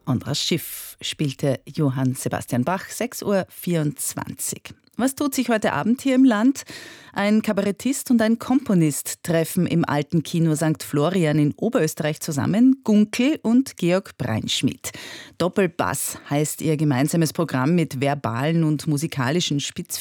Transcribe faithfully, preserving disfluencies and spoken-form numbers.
Andras Schiff spielte Johann Sebastian Bach, sechs Uhr vierundzwanzig. Was tut sich heute Abend hier im Land? Ein Kabarettist und ein Komponist treffen im Alten Kino Sankt Florian in Oberösterreich zusammen, Gunkel und Georg Breinschmidt. Doppelbass heißt ihr gemeinsames Programm mit verbalen und musikalischen Spitzfindigkeiten.